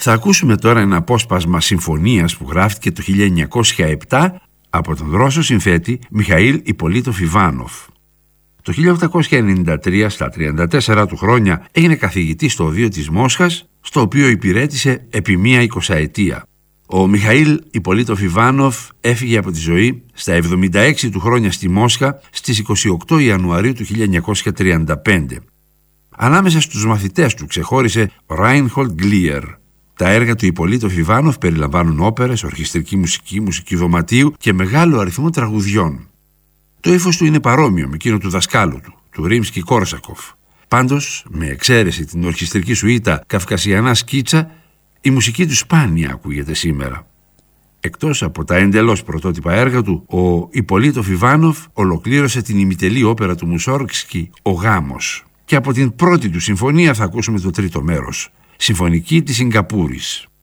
Θα ακούσουμε τώρα ένα απόσπασμα συμφωνίας που γράφτηκε το 1907 από τον Ρώσο συνθέτη Μιχαήλ Ιππολίτοφ Ιβάνοφ. Το 1893, στα 34 του χρόνια, έγινε καθηγητής στο Οδείο της Μόσχας, στο οποίο υπηρέτησε επί μία 20ετία. Ο Μιχαήλ Ιππολίτοφ Ιβάνοφ έφυγε από τη ζωή στα 76 του χρόνια στη Μόσχα στις 28 Ιανουαρίου του 1935. Ανάμεσα στους μαθητές του ξεχώρισε ο Ράινχολντ Γκλίερ. Τα έργα του Ιππολίτοφ Ιβάνοφ περιλαμβάνουν όπερες, ορχιστρική μουσική, μουσική δωματίου και μεγάλο αριθμό τραγουδιών. Το ύφος του είναι παρόμοιο με εκείνο του δασκάλου του Ρίμσκι-Κόρσακοφ. Πάντως, με εξαίρεση την ορχιστρική σουίτα Καυκασιανά Σκίτσα, η μουσική του σπάνια ακούγεται σήμερα. Εκτός από τα εντελώς πρωτότυπα έργα του, ο Ιππολίτοφ Ιβάνοφ ολοκλήρωσε την ημιτελή όπερα του Μουσόργκσκι «Ο Γάμος». Και από την πρώτη του συμφωνία θα ακούσουμε το τρίτο μέρος, Συμφωνική της Σιγκαπούρης.